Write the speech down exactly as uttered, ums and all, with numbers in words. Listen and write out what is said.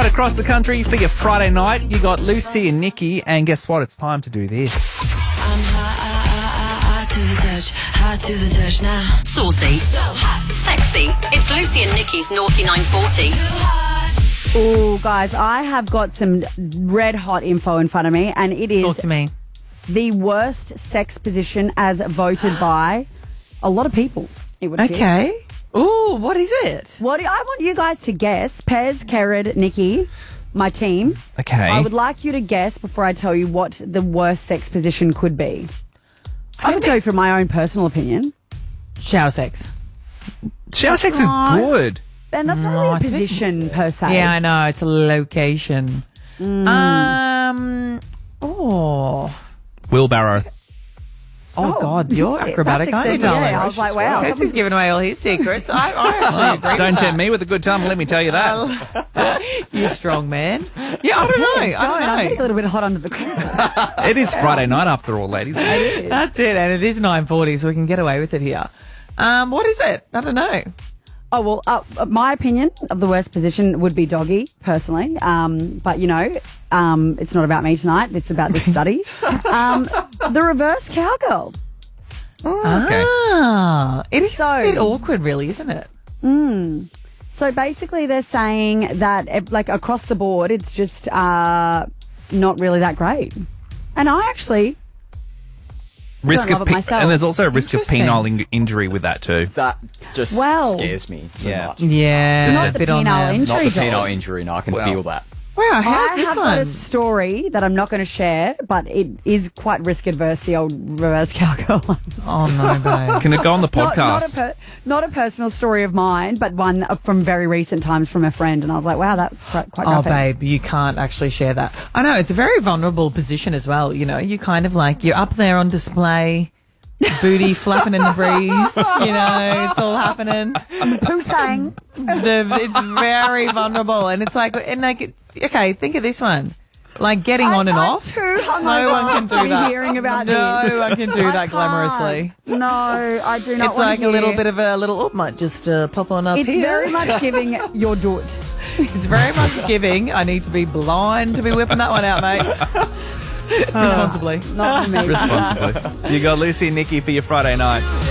right across the country for your Friday night. You got Lucy and Nikki, and guess what? It's time to do this. I'm hot, hot, hot, hot to the touch, hot to the touch now. Saucy, so hot, sexy. It's Lucy and Nikki's Naughty nine forty. Oh, guys, I have got some red hot info in front of me, and it is Talk to me. the worst sex position as voted by a lot of people. It would appear. Okay. Ooh, what is it? What do, I want you guys to guess. Pez, Kerrod, Nikki, my team. Okay. I would like you to guess before I tell you what the worst sex position could be. I can tell you from my own personal opinion. Shower sex. Shower sex is right. good. And that's not really Right. a position per se. Yeah, I know. It's a location. Mm. Um. Oh. Wheelbarrow. Oh, Oh, God, you're that's acrobatic, aren't you, exciting. darling? Yeah, I was like, wow. Guess he's giving away all his secrets. I, I actually agree Don't with tempt that. me with a good time, let me tell you that. You strong man. Yeah, I don't know. I I'm getting a don't know. little bit hot under the It is Friday night after all, ladies. That's it, and it is nine forty, so we can get away with it here. Um, what is it? I don't know. Oh, well, uh, my opinion of the worst position would be doggy, personally. Um, but, you know, um, it's not about me tonight. It's about this study. um, the reverse cowgirl. Okay. Ah, it is So- a bit awkward, really, isn't it? So basically they're saying that, eh, like, across the board, it's just uh, not really that great. And I actually... Risk Don't of love it pe- myself. and there's also a risk of Interesting. penile in- injury with that too. That just Well- scares me too Yeah. much. Yeah, Not a the bit on penile there. injury. Not the Injury, penile though. injury, and I can Well. feel that. Wow, how's I this have got one? a story that I'm not going to share, but it is quite risk adverse, the old reverse cowgirl one. Oh no, babe. Can it go on the Not, not, a podcast? per, not a personal story of mine, but one from very recent times from a friend. And I was like, wow, that's quite, quite Oh, graphic. babe, you can't actually share that. I know, it's a very vulnerable position as well. You know, you kind of like, you're up there on display, booty flapping in the breeze, you know, it's all happening. Poo-tang. The, it's very vulnerable. And it's like, and like, okay, think of this one. Like getting on and I'm off. too hungover No one can to do be that. hearing about no this. one can do I that glamorously. can't. No, I do not It's want like to a little hear. bit of a little, oh, might just uh, pop on up It's here. very much giving your doot. It's very much giving. I need to be blind to be whipping that one out, mate. Responsibly. Not for me. Responsibly. You got Lucy and Nikki for your Friday night.